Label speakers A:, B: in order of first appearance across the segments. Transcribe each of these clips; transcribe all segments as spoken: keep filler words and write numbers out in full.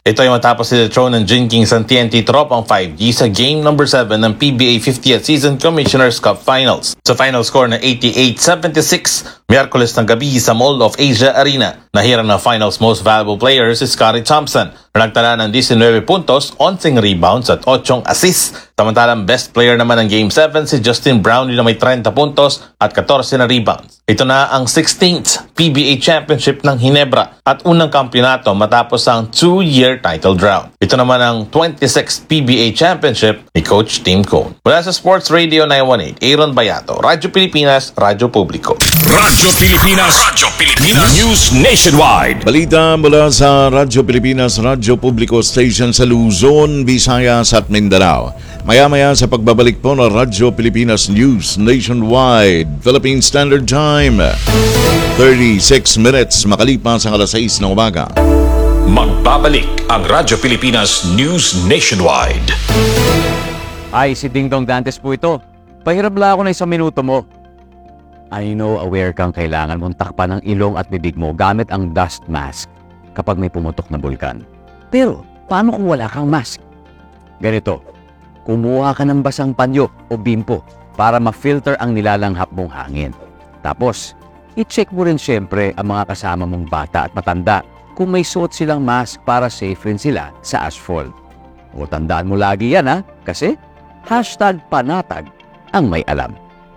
A: Ito ay matapos sila Tron ng Jin King sa T N T Tropang five G sa Game number seven ng P B A fiftieth Season Commissioner's Cup Finals. Sa final score na eighty-eight seventy-six, Miyerkules ng gabi sa Mall of Asia Arena, nahirang ng finals most valuable player si Scottie Thompson na nagtala ng nineteen puntos, eleven rebounds at eight assists. Samantalang best player naman ng Game seven si Justin Brownlee na may thirty puntos at fourteen na rebounds. Ito na ang sixteenth P B A Championship ng Hinebra at unang kampyonato matapos ang two-year title drought. Ito naman ang twenty-sixth P B A Championship ni Coach Tim Cone. Mula sa Sports Radio nine eighteen, Aaron Bayato, Radyo Pilipinas, Radyo Publiko.
B: Radyo Pilipinas, Radyo Pilipinas, News Nationwide.
C: Balita mula sa Radyo Pilipinas, Radyo Publiko Station sa Luzon, Visayas at Mindanao. Maya-maya sa pagbabalik po ng Radyo Pilipinas News Nationwide, Philippine Standard Time, thirty-six minutes makalipas ang alas sais ng umaga.
B: Magbabalik ang Radyo Pilipinas News Nationwide.
D: Ay, si Ding Dong Dantes po ito. Pahirap lang ako na isang minuto mo. I know aware kang kailangan mong takpan ng ilong at bibig mo gamit ang dust mask kapag may pumutok na bulkan. Pero, paano kung wala kang mask? Ganito, kumuha ka ng basang panyo o bimpo para ma-filter ang nilalanghap mong hangin. Tapos, i-check mo rin syempre ang mga kasama mong bata at matanda kung may suot silang mask para safe rin sila sa asphalt. O tandaan mo lagi yan ha, kasi hashtag panatag ang may alam.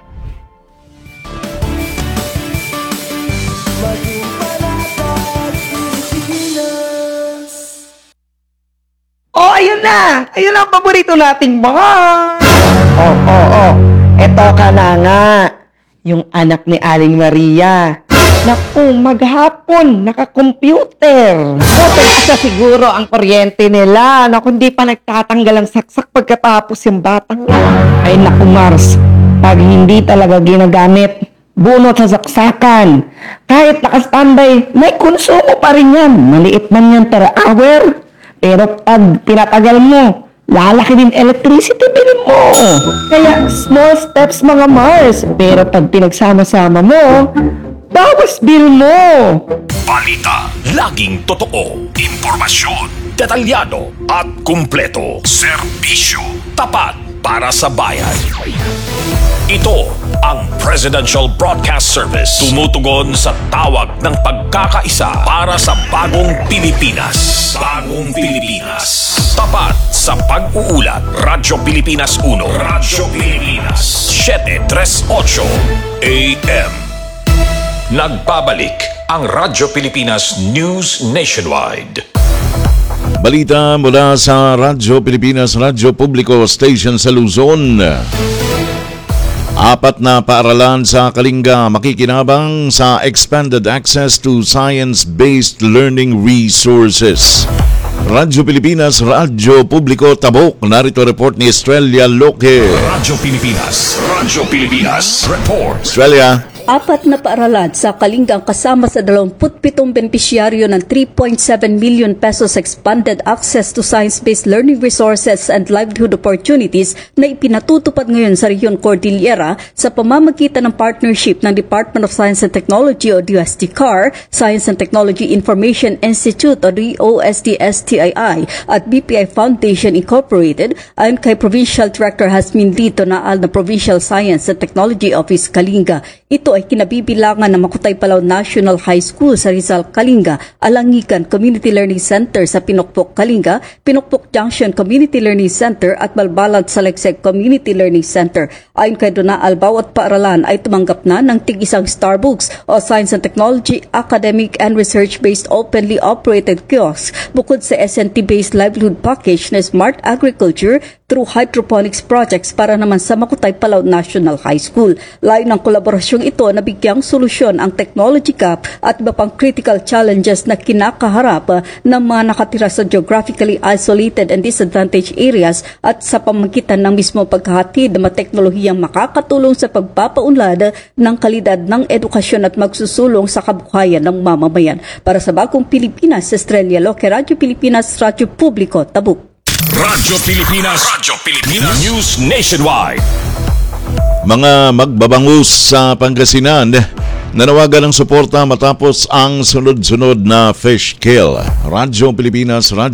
E: Oh, ayun na! Ayun ang paborito nating mga! Oh, oh, oh. Eto ka na nga. Yung anak ni Aling Maria. Naku, maghapon, naka-computer. Mataas na siguro ang kuryente nila. Naku, hindi pa nagtatanggal ang saksak pagkatapos yung batang. Ay, naku, Mars. Pag hindi talaga ginagamit, bunot sa saksakan. Kahit naka-standby, may konsumo pa rin yan. Maliit man yan per hour. Pero pag pinatagal mo, lalaki din electricity bill mo. Kaya small steps mga Mars. Pero pag pinagsama-sama mo, bawas bill mo.
B: Balita, laging totoo. Impormasyon, detalyado at kumpleto. Serbisyo, tapat para sa bayan. Ito ang Presidential Broadcast Service. Tumutugon sa tawag ng pagkakaisa para sa bagong Pilipinas. Bagong Pilipinas. Tapat sa pag-uulat. Radyo Pilipinas one. Radyo Pilipinas seven thirty-eight A M. Nagbabalik ang Radyo Pilipinas News Nationwide.
C: Balita mula sa Radyo Pilipinas, Radyo Publiko Station sa Luzon. Apat na paaralan sa Kalinga makikinabang sa expanded access to science-based learning resources. Radyo Pilipinas, Radyo Publiko Tabok. Narito report ni Estrella Loque.
B: Radyo Pilipinas, Radyo Pilipinas Report.
C: Estrella.
F: Apat na paaralan sa Kalinga kasama sa dalawampu't-pitong benepisyaryo ng three point seven million pesos expanded access to science-based learning resources and livelihood opportunities na ipinatutupad ngayon sa Rehiyon Cordillera sa pamamagitan ng partnership ng Department of Science and Technology o D O S T C A R, Science and Technology Information Institute o D O S T S T I I at B P I Foundation Incorporated ayon kay Provincial Director Hasmin Lito Naal na Provincial Science and Technology Office Kalinga. Ito ay kinabibilangan ng Makutay-Palao National High School sa Rizal, Kalinga, Alangigan Community Learning Center sa Pinokpok, Kalinga, Pinokpok Junction Community Learning Center at Balbalag Salekseg Community Learning Center. Ayon kay Donaal, bawat paaralan ay tumanggap na ng tig-isang Starbooks o Science and Technology, Academic and Research-based openly operated kiosk bukod sa S N T-based livelihood package na Smart Agriculture through hydroponics projects para naman sa Makutay-Palao National High School. Layo ng kolaborasyong ito na bigyang solusyon ang technology gap at iba pang critical challenges na kinakaharap ng mga nakatira sa geographically isolated and disadvantaged areas at sa pamagitan ng mismo paghahatid ng mga teknolohiyang makakatulong sa pagpapaunlad ng kalidad ng edukasyon at magsusulong sa kabuhayan ng mamamayan. Para sa Bagong Pilipinas, Estrella Loque, Radyo Pilipinas, Radyo Publiko, Tabuk.
B: Radyo Pilipinas, Radyo Pilipinas News Nationwide.
C: Mga magbabangus sa Pangasinan nanawagan ng suporta matapos ang sunod-sunod na fish kill. Radyo Pilipinas, Radyo